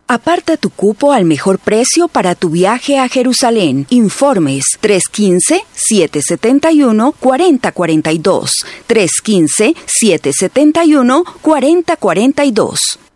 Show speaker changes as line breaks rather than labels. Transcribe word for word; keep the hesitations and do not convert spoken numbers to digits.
Aparta tu cupo al mejor precio para tu viaje a Jerusalén. Informes tres uno cinco, siete siete uno, cuatro cero cuatro dos. tres uno cinco, siete siete uno, cuatro cero cuatro dos.